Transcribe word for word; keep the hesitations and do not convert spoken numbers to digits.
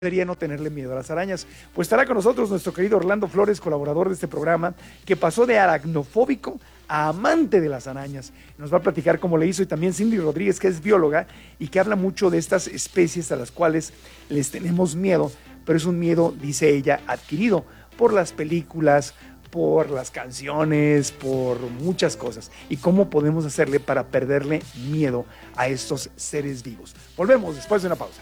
Debería no tenerle miedo a las arañas. Pues estará con nosotros nuestro querido Orlando Flores, colaborador de este programa, que pasó de aracnofóbico a amante de las arañas. Nos va a platicar cómo le hizo, y también Cindy Rodríguez, que es bióloga y que habla mucho de estas especies a las cuales les tenemos miedo, pero es un miedo, dice ella, adquirido por las películas, por las canciones, por muchas cosas. Y cómo podemos hacerle para perderle miedo a estos seres vivos. Volvemos después de una pausa.